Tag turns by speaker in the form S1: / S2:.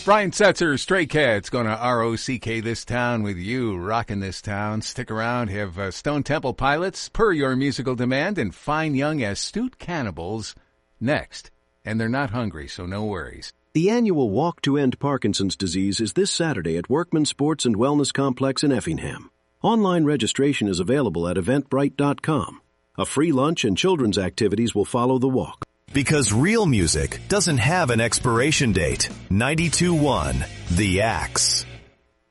S1: Brian Setzer, Stray Cats, going to ROCK this town with you, rocking this town. Stick around, have Stone Temple Pilots, Per Your Musical Demand, and Fine Young Astute Cannibals next. And they're not hungry, so no worries.
S2: The annual Walk to End Parkinson's Disease is this Saturday at Workman Sports and Wellness Complex in Effingham. Online registration is available at eventbrite.com. A free lunch and children's activities will follow the walk.
S3: Because real music doesn't have an expiration date. 92.1 The Axe.